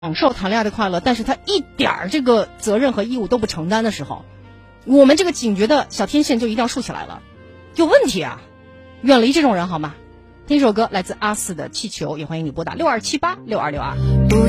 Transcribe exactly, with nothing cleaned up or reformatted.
享受谈恋爱的快乐，但是他一点儿这个责任和义务都不承担的时候，我们这个警觉的小天线就一定要竖起来了，有问题啊！远离这种人好吗？听首歌来自阿四的气球，也欢迎你拨打六二七八六二六二。